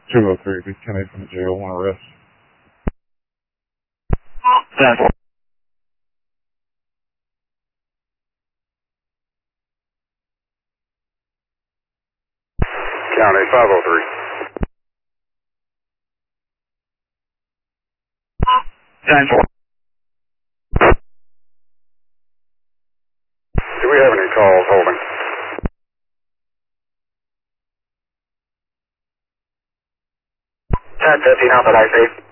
203, Beach County from the jail, one arrest. 10-4. County 503. 10-4. Do we have any calls holding? 10-15 Alpha I see.